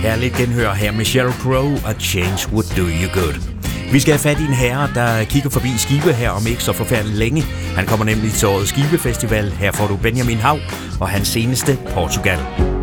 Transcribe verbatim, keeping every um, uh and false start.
herligt genhør her med Sheryl Crow og Change Would Do You Good. Vi skal have fat i en herre, der kigger forbi Skive her om ikke så forfærdeligt længe. Han kommer nemlig til årets Skive Festival. Her får du Benjamin Hav og hans seneste Portugal.